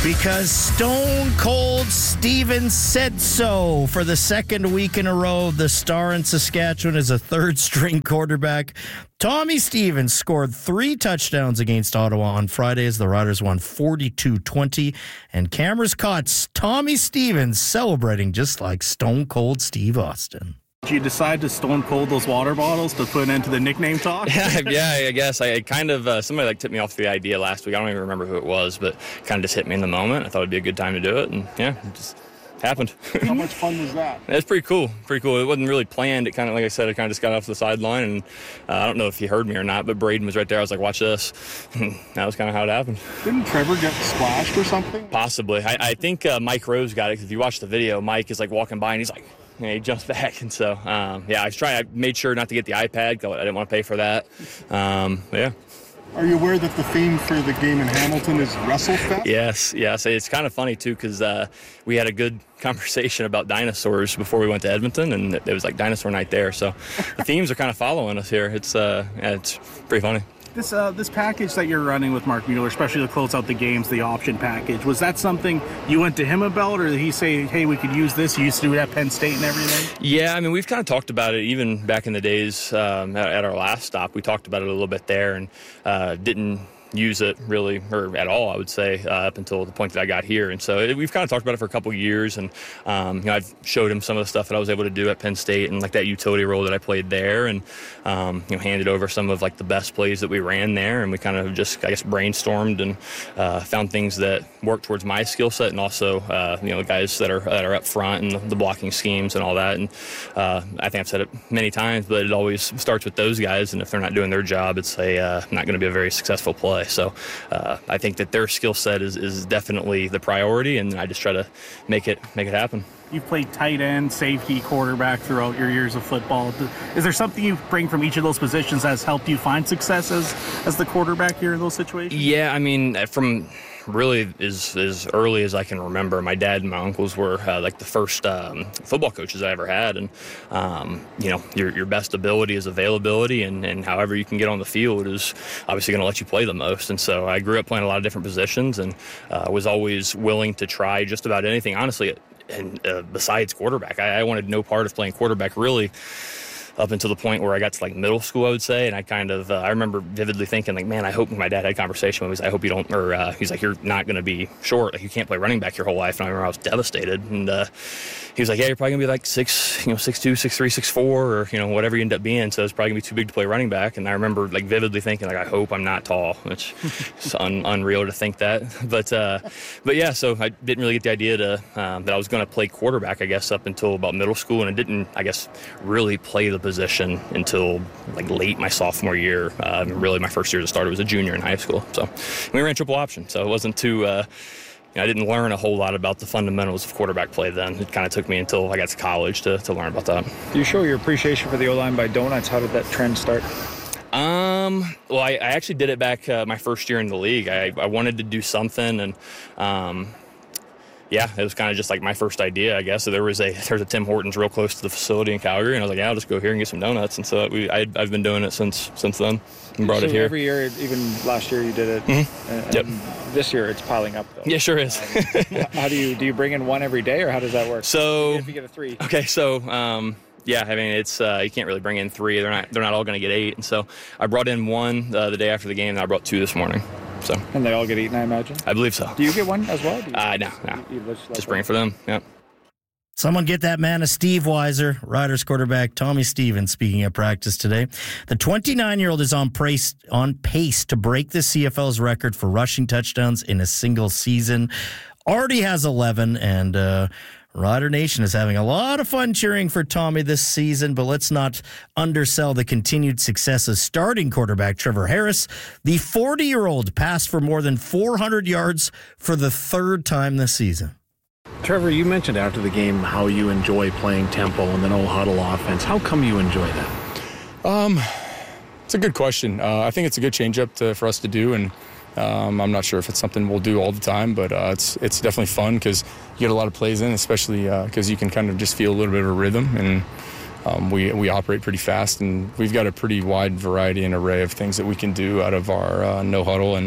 Because Stone Cold Stevens said so. For the second week in a row, the star in Saskatchewan is a third-string quarterback. Tommy Stevens scored 3 touchdowns against Ottawa on Friday as the Riders won 42-20. And cameras caught Tommy Stevens celebrating just like Stone Cold Steve Austin. Did you decide to stone cold those water bottles to put into the nickname talk? Yeah, I guess. I kind of, somebody tipped me off the idea last week. I don't even remember who it was, but kind of just hit me in the moment. I thought it'd be a good time to do it, and yeah, it just happened. How much fun was that? It was pretty cool. It wasn't really planned. It kind of, like I said, it kind of just got off the sideline, and I don't know if you heard me or not, but Braden was right there. I was like, watch this. That was kind of how it happened. Didn't Trevor get splashed or something? Possibly. I think Mike Rose got it, because if you watch the video, Mike is like walking by, and he's like, he jumps back, and so I made sure not to get the iPad because I didn't want to pay for that. Yeah. Are you aware that the theme for the game in Hamilton is WrestleFest? Yes. It's kind of funny too, because we had a good conversation about dinosaurs before we went to Edmonton, and it was like dinosaur night there. So the themes are kind of following us here. It's pretty funny. This package that you're running with Mark Mueller, especially to close out the games, the option package, was that something you went to him about, or did he say, hey, we could use this? You used to do it at Penn State and everything? Yeah, I mean, we've kind of talked about it even back in the days at our last stop. We talked about it a little bit there, and didn't use it really, or at all, I would say, up until the point that I got here. And so we've kind of talked about it for a couple of years, and I've showed him some of the stuff that I was able to do at Penn State, and like that utility role that I played there, and handed over some of like the best plays that we ran there, and we kind of just, I guess, brainstormed and found things that worked towards my skill set, and also the guys that are up front and the blocking schemes and all that. And I think I've said it many times, but it always starts with those guys, and if they're not doing their job, it's not going to be a very successful play. So I think that their skill set is definitely the priority, and I just try to make it happen. You've played tight end, safety, quarterback throughout your years of football. Is there something you bring from each of those positions that has helped you find success as the quarterback here in those situations? Yeah, I mean, from really as early as I can remember, my dad and my uncles were like the first football coaches I ever had, and your best ability is availability, and however you can get on the field is obviously going to let you play the most. And so I grew up playing a lot of different positions, and was always willing to try just about anything, honestly. And besides quarterback, I wanted no part of playing quarterback really up until the point where I got to like middle school, I would say. And I kind of, I remember vividly thinking like, man, I hope, my dad had a conversation with me, I hope you don't, or he's like, you're not going to be short. Like, you can't play running back your whole life. And I remember I was devastated. And he was like, yeah, you're probably going to be like 6'2", 6'3", 6'4", or, whatever you end up being. So it's probably going to be too big to play running back. And I remember like vividly thinking like, I hope I'm not tall, which is unreal to think that. But yeah, so I didn't really get the idea that I was going to play quarterback, I guess, up until about middle school. And I didn't, I guess, really play the position until like late my sophomore year. Really, my first year to start, it was a junior in high school. So we ran triple option. So it wasn't too, I didn't learn a whole lot about the fundamentals of quarterback play then. It kind of took me until I got to college to learn about that. Do you show your appreciation for the O-line by donuts? How did that trend start? Well, I actually did it back my first year in the league. I wanted to do something, and yeah, it was kind of just like my first idea, I guess. So there's a Tim Hortons real close to the facility in Calgary, and I was like, yeah, I'll just go here and get some donuts. And so I've been doing it since then, and brought it here. Every year, even last year you did it. Mm-hmm. Yep. This year it's piling up though. Yeah, sure is. How do you bring in one every day, or how does that work? So if you get a 3. Okay, so yeah, I mean, it's you can't really bring in 3. They're not all going to get 8. And so I brought in 1 the day after the game, and I brought 2 this morning. So. And they all get eaten, I imagine? I believe so. Do you get one as well? No. Just bring it for them, yeah. Someone get that man a Steve Weiser. Riders quarterback Tommy Stevens speaking at practice today. The 29-year-old is on pace to break the CFL's record for rushing touchdowns in a single season. Already has 11, and Rider Nation is having a lot of fun cheering for Tommy this season, but let's not undersell the continued success of starting quarterback Trevor Harris. The 40-year-old passed for more than 400 yards for the 3rd time this season. Trevor, you mentioned after the game how you enjoy playing tempo and the no-huddle offense. How come you enjoy that? It's a good question. I think it's a good change-up for us to do, and I'm not sure if it's something we'll do all the time, but it's definitely fun because you get a lot of plays in, especially because you can kind of just feel a little bit of a rhythm, and we operate pretty fast, and we've got a pretty wide variety and array of things that we can do out of our no-huddle, and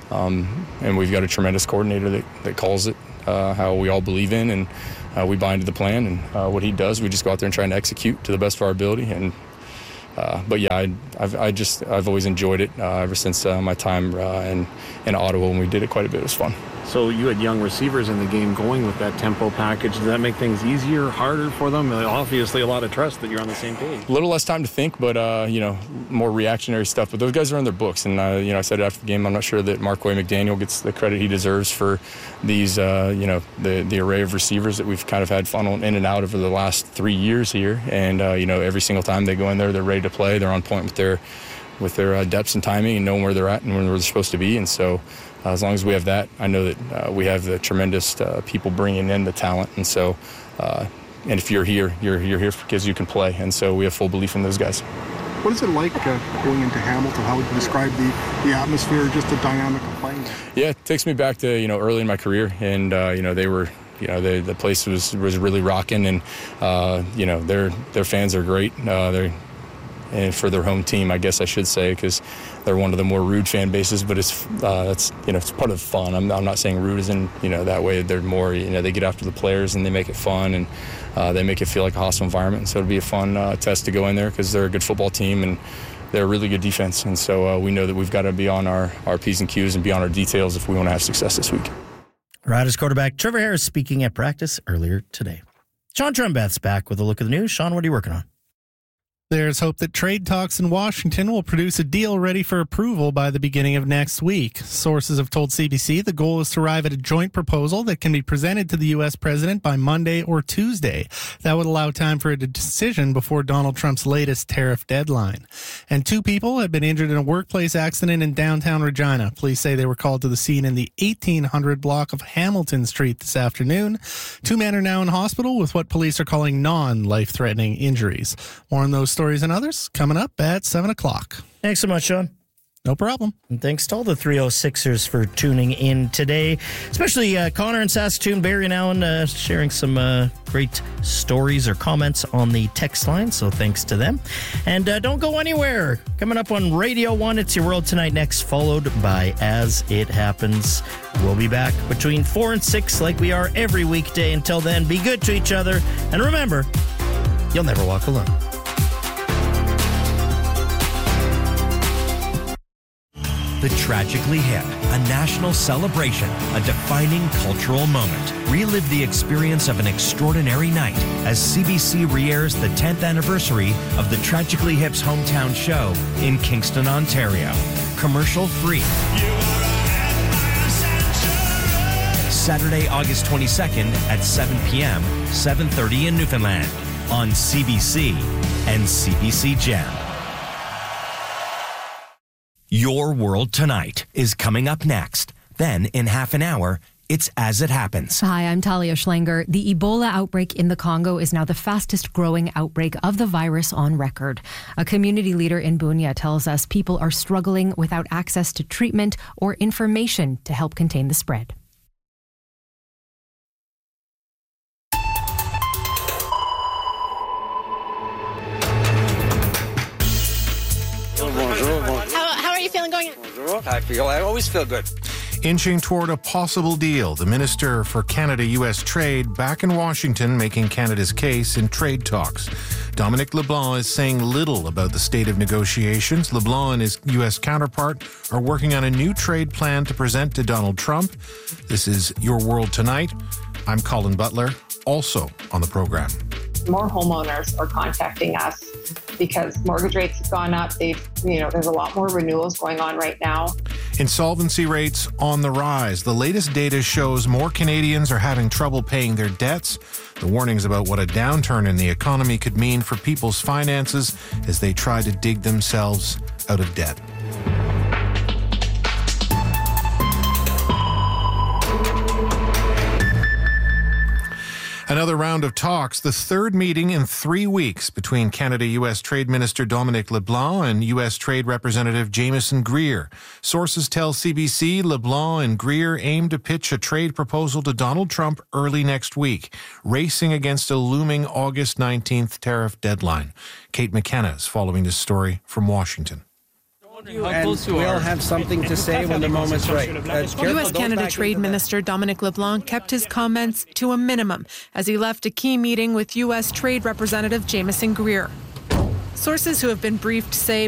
And we've got a tremendous coordinator that calls it how we all believe in, and we buy into the plan. And what he does, we just go out there and try and execute to the best of our ability. And but yeah, I've always enjoyed it ever since my time in Ottawa when we did it quite a bit. It was fun. So you had young receivers in the game going with that tempo package. Does that make things easier, harder for them? Obviously, a lot of trust that you're on the same page. A little less time to think, but more reactionary stuff. But those guys are in their books, and I said after the game, I'm not sure that Marquay McDaniel gets the credit he deserves for these, the array of receivers that we've kind of had funneled in and out over the last 3 years here. And every single time they go in there, they're ready to play. They're on point with their depths and timing and knowing where they're at and where they're supposed to be. And so as long as we have that, I know that we have the tremendous people bringing in the talent. And so, and if you're here because you can play. And so we have full belief in those guys. What is it like going into Hamilton? How would you describe the atmosphere, just the dynamic of playing there? Yeah, it takes me back to, early in my career. And, they were, the place was really rocking. And, their fans are great. And for their home team, I guess I should say, because they're one of the more rude fan bases. But it's it's part of the fun. I'm not saying rude as in that way. They're more they get after the players and they make it fun and they make it feel like a hostile environment. So it'll be a fun test to go in there because they're a good football team and they're a really good defense. And so we know that we've got to be on our P's and Q's and be on our details if we want to have success this week. Riders quarterback Trevor Harris speaking at practice earlier today. Sean Trumbeth's back with a look at the news. Sean, what are you working on? There's hope that trade talks in Washington will produce a deal ready for approval by the beginning of next week. Sources have told CBC the goal is to arrive at a joint proposal that can be presented to the U.S. president by Monday or Tuesday. That would allow time for a decision before Donald Trump's latest tariff deadline. And 2 people have been injured in a workplace accident in downtown Regina. Police say they were called to the scene in the 1800 block of Hamilton Street this afternoon. 2 men are now in hospital with what police are calling non-life-threatening injuries. More on those stories and others coming up at 7 o'clock. Thanks so much, Sean. No problem. And thanks to all the 306ers for tuning in today, especially Connor in Saskatoon, Barry and Allen sharing some great stories or comments on the text line. So thanks to them. And don't go anywhere. Coming up on Radio 1, It's Your World Tonight next, followed by As It Happens. We'll be back between 4 and 6 like we are every weekday. Until then, be good to each other. And remember, you'll never walk alone. The Tragically Hip, a national celebration, a defining cultural moment. Relive the experience of an extraordinary night as CBC re-airs the 10th anniversary of the Tragically Hip's hometown show in Kingston, Ontario. Commercial free. Saturday, August 22nd at 7 p.m., 7:30 in Newfoundland on CBC and CBC Gem. Your World Tonight is coming up next. Then, in half an hour, it's As It Happens. Hi, I'm Talia Schlanger. The Ebola outbreak in the Congo is now the fastest growing outbreak of the virus on record. A community leader in Bunia tells us people are struggling without access to treatment or information to help contain the spread. How are you feeling going? I always feel good. Inching toward a possible deal, the Minister for Canada-U.S. Trade back in Washington making Canada's case in trade talks. Dominic LeBlanc is saying little about the state of negotiations. LeBlanc and his U.S. counterpart are working on a new trade plan to present to Donald Trump. This is Your World Tonight. I'm Colin Butler, also on the program. More homeowners are contacting us because mortgage rates have gone up. There's a lot more renewals going on right now. Insolvency rates on the rise. The latest data shows more Canadians are having trouble paying their debts. The warnings about what a downturn in the economy could mean for people's finances as they try to dig themselves out of debt. Another round of talks, the third meeting in 3 weeks between Canada-U.S. Trade Minister Dominic LeBlanc and U.S. Trade Representative Jameson Greer. Sources tell CBC LeBlanc and Greer aim to pitch a trade proposal to Donald Trump early next week, racing against a looming August 19th tariff deadline. Kate McKenna is following this story from Washington. And we'll have something to say when the moment's right. U.S.-Canada Trade Minister Dominic LeBlanc kept his comments to a minimum as he left a key meeting with U.S. Trade Representative Jamieson Greer. Sources who have been briefed say